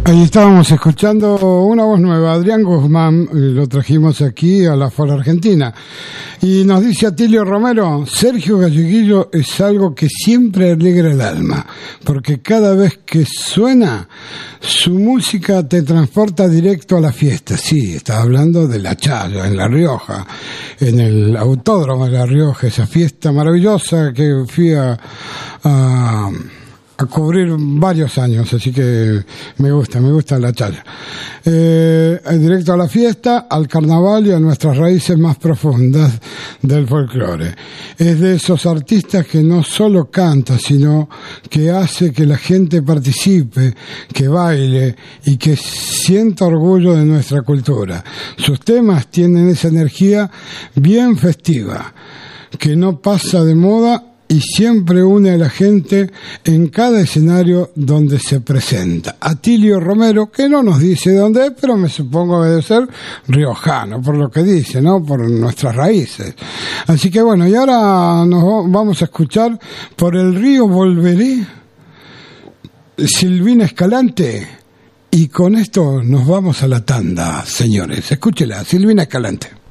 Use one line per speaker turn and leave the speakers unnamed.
Ahí estábamos escuchando una voz nueva, Adrián Guzmán, lo trajimos aquí a la Fora Argentina. Y nos dice Atilio Romero, Sergio Galleguillo es algo que siempre alegra el alma, porque cada vez que suena, su música te transporta directo a la fiesta. Sí, estaba hablando de La Chaya, en La Rioja, en el Autódromo de La Rioja, esa fiesta maravillosa que fui a cubrir varios años, así que me gusta La Chaya. Directo a la fiesta, al carnaval y a nuestras raíces más profundas del folclore. Es de esos artistas que no solo canta, sino que hace que la gente participe, que baile y que sienta orgullo de nuestra cultura. Sus temas tienen esa energía bien festiva, que no pasa de moda y siempre une a la gente en cada escenario donde se presenta. Atilio Romero, que no nos dice dónde es, pero me supongo que debe ser riojano, por lo que dice, ¿no? Por nuestras raíces. Así que bueno, y ahora nos vamos a escuchar Por el río volveré, Silvina Escalante, y con esto nos vamos a la tanda, señores. Escúchela, Silvina Escalante.